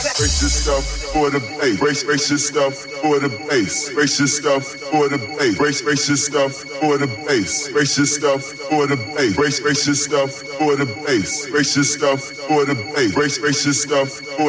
Brace yourself for the bass. Brace yourself for the bass. Brace yourself for the bass. Brace yourself for the bass. Brace yourself for the bass. Brace yourself for the bass. Brace yourself for the bass. Brace yourself for